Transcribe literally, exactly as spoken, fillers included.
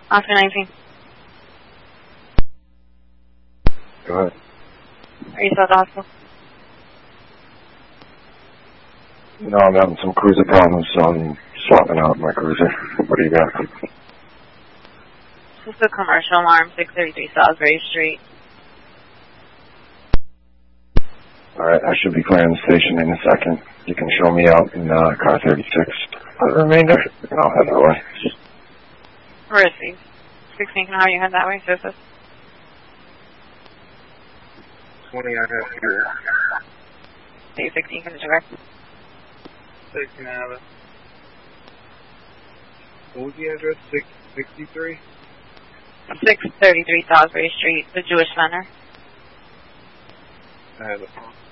Oscar nineteen. Go ahead. Are you still at the hospital? No, I'm having some cruiser problems, so I'm swapping out my cruiser. What do you got? This is a commercial alarm, six thirty-three Salisbury Street. Alright, I should be clearing the station in a second. You can show me out in uh, car thirty-six. For the remainder, I'll head that way. Where is he? sixteen, can I have you head that way, Joseph? twenty, I have here. Say sixteen, can you check? sixteen, I have it. What was the address? six sixty-three? six thirty-three Salisbury Street, the Jewish Center. I have it.